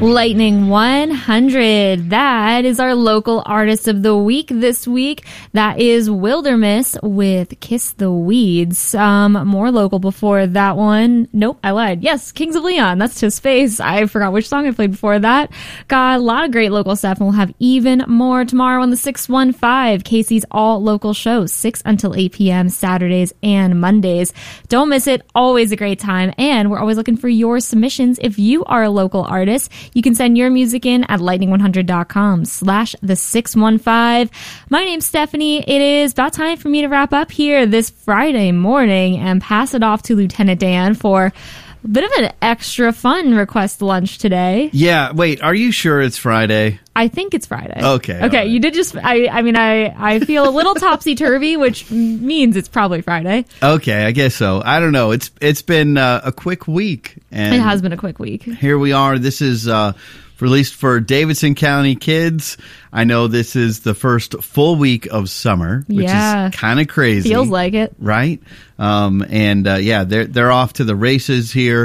Lightning 100. That is our local artist of the week this week. That is Wildermiss with Kiss the Weeds. More local before that one. Nope, I lied. Yes, Kings of Leon. That's to Space. I forgot which song I played before that. Got a lot of great local stuff, and we'll have even more tomorrow on the 615. Casey's all local shows, 6 until 8 p.m. Saturdays and Mondays. Don't miss it. Always a great time. And we're always looking for your submissions. If you are a local artist, you can send your music in at lightning100.com/the615. My name's Stephanie. It is about time for me to wrap up here this Friday morning and pass it off to Lieutenant Dan for a bit of an extra fun request lunch today. Yeah, wait, are you sure it's Friday? I think it's Friday. Okay. Right. You did just, I feel a little topsy-turvy, which means it's probably Friday. Okay, I guess so. I don't know. It's been a quick week. And it has been a quick week. Here we are. This is released for Davidson County kids. I know this is the first full week of summer, which is kind of crazy. Feels like it. Right? They're off to the races here.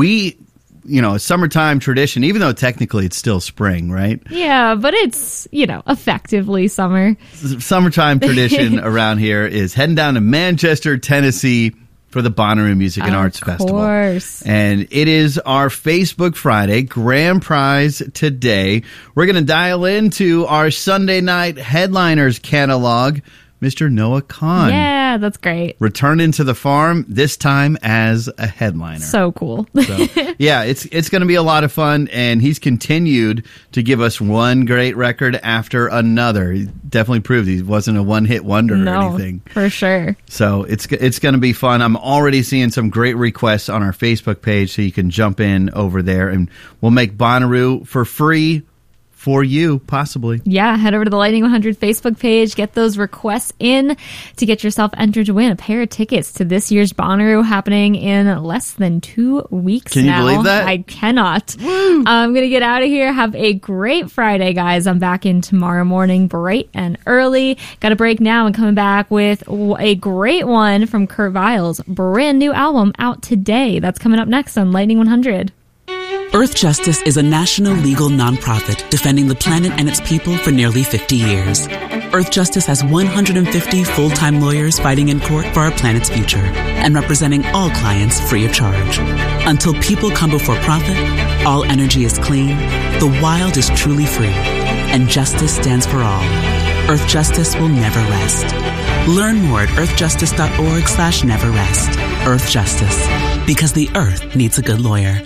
A summertime tradition, even though technically it's still spring, right? Yeah, but it's, effectively summer. Summertime tradition around here is heading down to Manchester, Tennessee for the Bonnaroo Music and Arts Festival. Of course. And it is our Facebook Friday, grand prize today. We're going to dial into our Sunday night headliners catalog. Mr. Noah Kahan. Yeah, that's great. Returning to the farm, this time as a headliner. So cool. It's going to be a lot of fun, and he's continued to give us one great record after another. He definitely proved he wasn't a one-hit wonder or anything. For sure. So it's going to be fun. I'm already seeing some great requests on our Facebook page, so you can jump in over there, and we'll make Bonnaroo for free for you, possibly. Yeah, head over to the Lightning 100 Facebook page. Get those requests in to get yourself entered to win a pair of tickets to this year's Bonnaroo happening in less than 2 weeks now. Can you believe that? I cannot. Woo. I'm going to get out of here. Have a great Friday, guys. I'm back in tomorrow morning bright and early. Got a break now and coming back with a great one from Kurt Vile's brand new album out today. That's coming up next on Lightning 100. Earth Justice is a national legal nonprofit defending the planet and its people for nearly 50 years. Earth Justice has 150 full-time lawyers fighting in court for our planet's future and representing all clients free of charge. Until people come before profit, all energy is clean, the wild is truly free, and justice stands for all. Earth Justice will never rest. Learn more at earthjustice.org/neverrest. Earth Justice, because the earth needs a good lawyer.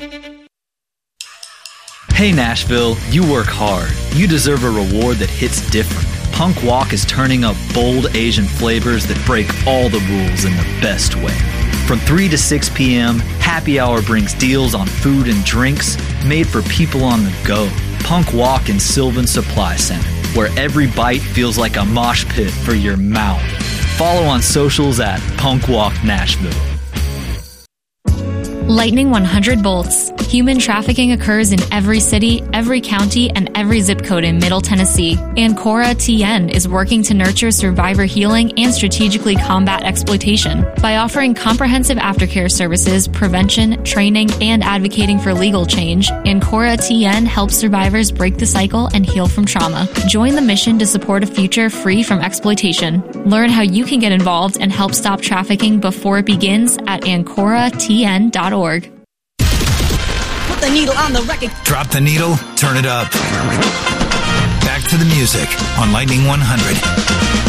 Hey Nashville, you work hard. You deserve a reward that hits different. Punk Walk is turning up bold Asian flavors that break all the rules in the best way. From 3 to 6 p.m., Happy Hour brings deals on food and drinks made for people on the go. Punk Walk in Sylvan Supply Center, where every bite feels like a mosh pit for your mouth. Follow on socials at Punk Walk Nashville. Lightning 100 volts. Human trafficking occurs in every city, every county, and every zip code in Middle Tennessee. Ancora TN is working to nurture survivor healing and strategically combat exploitation. By offering comprehensive aftercare services, prevention, training, and advocating for legal change, Ancora TN helps survivors break the cycle and heal from trauma. Join the mission to support a future free from exploitation. Learn how you can get involved and help stop trafficking before it begins at ancoratn.org. Put the needle on the record. Drop the needle, turn it up. Back to the music on Lightning 100.